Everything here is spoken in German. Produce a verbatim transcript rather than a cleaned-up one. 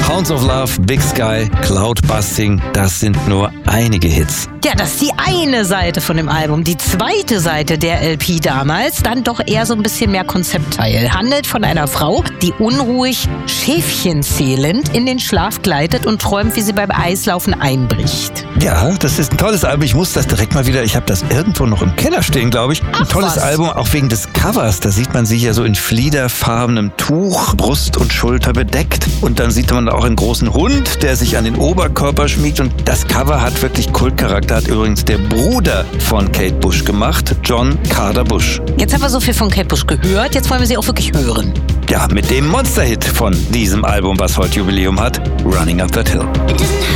Hounds of Love, Big Sky, Cloudbusting, das sind nur einige Hits. Ja, das ist die eine Seite von dem Album. Die zweite Seite der L P damals, dann doch eher so ein bisschen mehr Konzeptteil. Handelt von einer Frau, die unruhig, Schäfchen zählend in den Schlaf gleitet und träumt, wie sie beim Eislaufen einbricht. Ja, das ist ein tolles Album. Ich muss das direkt mal wieder, ich habe das irgendwo noch im Keller stehen, glaube ich. Ein Ach, tolles was? Album, auch wegen des Covers. Da sieht man sie ja so in fliederfarbenem Tuch, Brust und Schulter bedeckt. Und dann sieht man da auch einen großen Hund, der sich an den Oberkörper schmiegt. Und das Cover hat wirklich Kultcharakter. Hat übrigens der Bruder von Kate Bush gemacht, John Carter Bush. Jetzt haben wir so viel von Kate Bush gehört, jetzt wollen wir sie auch wirklich hören. Ja, mit dem Monsterhit von diesem Album, was heute Jubiläum hat, Running Up That Hill. It doesn't hurt.